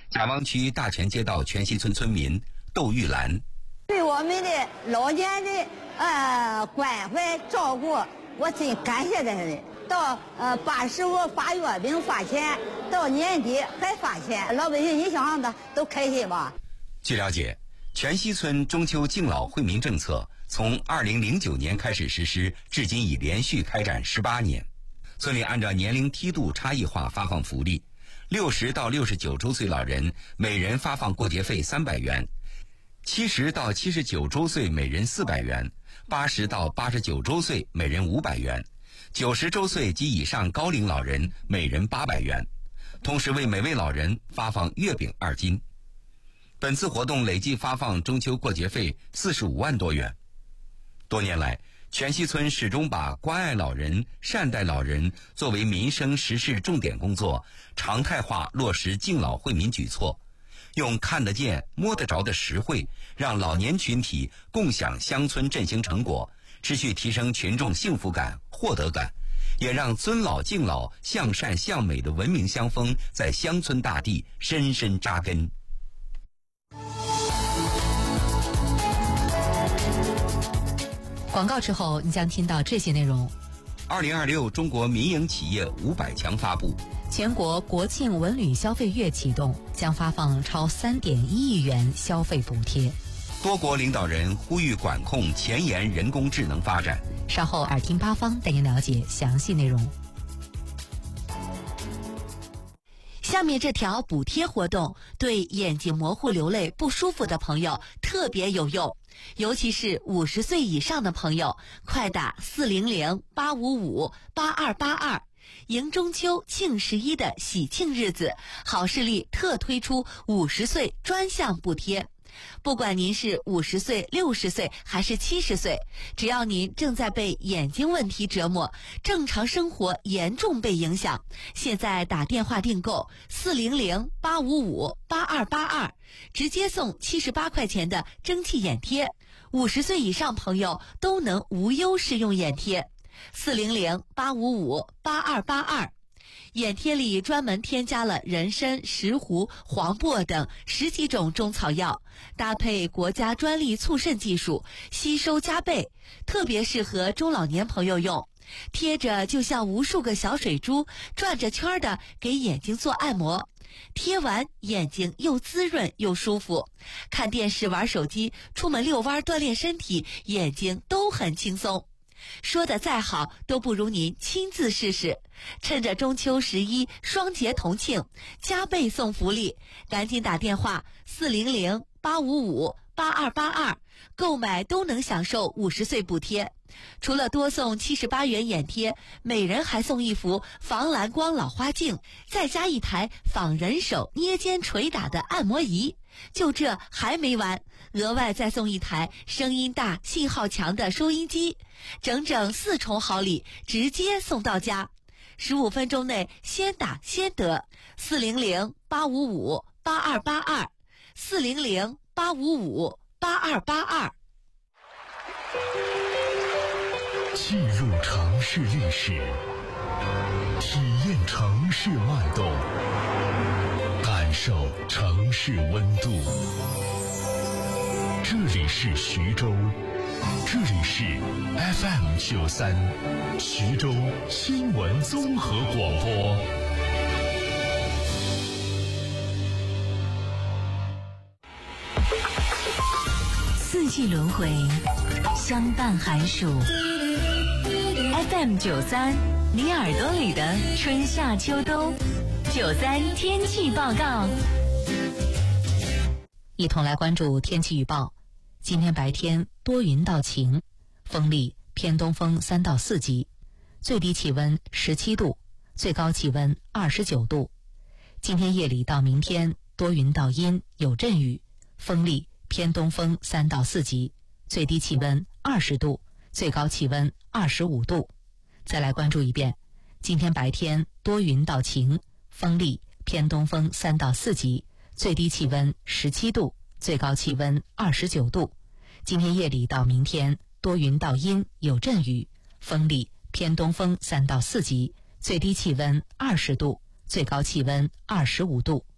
贾汪区大全街道全溪村村民窦玉兰： 对我们的老年的关怀照顾，我真感谢他们。到85发月饼发钱，到年底还发钱，老百姓你想的都开心吧？ 据了解，全溪村中秋敬老惠民政策从2009年开始实施，至今已连续开展18年。村里按照年龄梯度差异化发放福利，60到69周岁老人每人发放过节费300元，70到79周岁每人400元，80到89周岁每人500元，90周岁及以上高龄老人每人800元，同时为每位老人发放月饼2斤。本次活动累计发放中秋过节费45万多元。多年来，全溪村始终把关爱老人、善待老人作为民生实事重点工作，常态化落实敬老惠民举措，用看得见、摸得着的实惠，让老年群体共享乡村振兴成果，持续提升群众幸福感、获得感，也让尊老敬老、向善向美的文明乡风在乡村大地深深扎根。 广告之后，你将听到这些内容。 2026中国民营企业500强发布， 全国国庆文旅消费月启动，将发放超3.1亿元消费补贴。 多国领导人呼吁管控前沿人工智能发展。 稍后耳听八方带您了解详细内容。 下面这条补贴活动对眼睛模糊流泪不舒服的朋友特别有用，尤其是50岁以上的朋友，快打400-855-8282，迎中秋庆11的喜庆日子，好视力特推出50岁专项补贴。不管您是50岁、60岁还是70岁，只要您正在被眼睛问题折磨，正常生活严重被影响，现在打电话订购400-855-8282，直接送78块钱的蒸汽眼贴，50岁以上朋友都能无忧试用眼贴。400-855-8282。眼贴里专门添加了人参、石斛、黄柏等10几种中草药，搭配国家专利促渗技术，吸收加倍，特别适合中老年朋友用。贴着就像无数个小水珠转着圈的给眼睛做按摩，贴完眼睛又滋润又舒服，看电视、玩手机、出门遛弯、锻炼身体，眼睛都很轻松。说的再好都不如您亲自试试。趁着中秋11双节同庆，加倍送福利，赶紧打电话400-855-8282，购买都能享受50岁补贴。除了多送78元眼贴，每人还送一幅防蓝光老花镜，再加一台仿人手捏肩捶打的按摩仪。就这还没完，额外再送一台声音大、信号强的收音机，整整4重好礼，直接送到家。15分钟内先打先得，400-855-8282， 400-855-8282。 记录城市历史，体验城市脉动，感受城市温度。这里是徐州，这里是 FM93 徐州新闻综合广播。 四季轮回，相伴寒暑。FM93，你耳朵里的春夏秋冬。93天气报告。 一同来关注天气预报。今天白天多云到晴，风力偏东风3到4级，最低气温17度，最高气温29度。今天夜里到明天多云到阴，有阵雨，风力偏东风3到4级，最低气温20度，最高气温25度。再来关注一遍，今天白天多云到晴，风力偏东风3到4级，最低气温17度，最高气温29度。今天夜里到明天多云到阴，有阵雨，风力偏东风3到4级，最低气温20度，最高气温25度。